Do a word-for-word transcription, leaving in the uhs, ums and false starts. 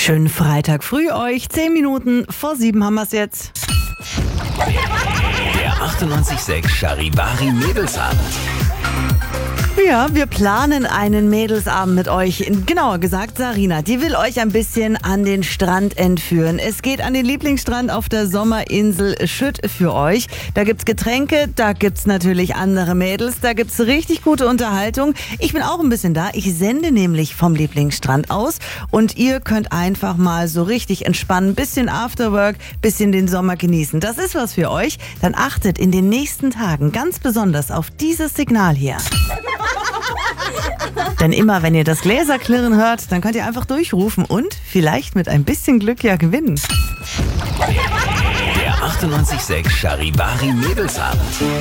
Schönen Freitag früh euch. Zehn Minuten vor sieben haben wir es jetzt. Der achtundneunzig Komma sechs Charivari Mädelsabend. Ja, wir planen einen Mädelsabend mit euch. Genauer gesagt, Sarina, die will euch ein bisschen an den Strand entführen. Es geht an den Lieblingsstrand auf der Sommerinsel Schütt für euch. Da gibt's Getränke, da gibt's natürlich andere Mädels, da gibt's richtig gute Unterhaltung. Ich bin auch ein bisschen da. Ich sende nämlich vom Lieblingsstrand aus und ihr könnt einfach mal so richtig entspannen, bisschen Afterwork, bisschen den Sommer genießen. Das ist was für euch. Dann achtet in den nächsten Tagen ganz besonders auf dieses Signal hier. Denn immer, wenn ihr das Gläserklirren hört, dann könnt ihr einfach durchrufen und vielleicht mit ein bisschen Glück ja gewinnen. Der achtundneunzig Komma sechs Charivari Mädelsabend.